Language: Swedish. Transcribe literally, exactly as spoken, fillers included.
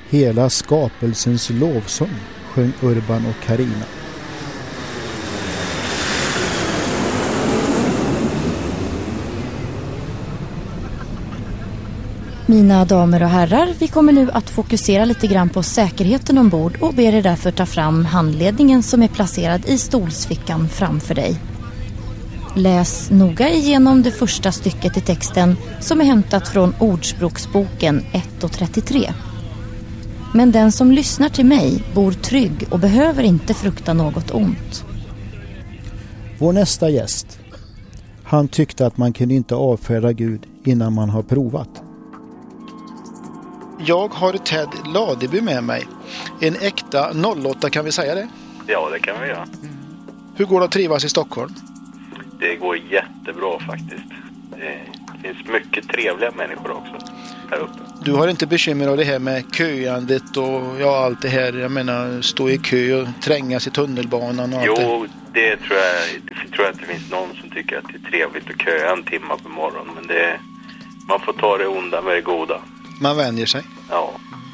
Hela skapelsens lovsång, sjöng Urban och Karina. Mina damer och herrar, vi kommer nu att fokusera lite grann på säkerheten ombord och ber er därför ta fram handledningen som är placerad i stolsfickan framför dig. Läs noga igenom det första stycket i texten som är hämtat från Ordspråksboken ett och trettiotre. Men den som lyssnar till mig bor trygg och behöver inte frukta något ont. Vår nästa gäst. Han tyckte att man kunde inte avfärda Gud innan man har provat. Jag har Ted Ladeby med mig. En äkta noll åtta, kan vi säga det? Ja, det kan vi göra. Mm. Hur går det att trivas i Stockholm? Det går jättebra faktiskt. Det finns mycket trevliga människor också här uppe. Du har inte bekymmer av det här med köandet och ja, allt det här, jag menar stå i kö och trängas i tunnelbanan och allt det? Jo, det tror jag, det tror jag att det finns någon som tycker att det är trevligt att köa en timme på morgonen, men det, man får ta det onda med det goda. Man vänjer sig. Ja.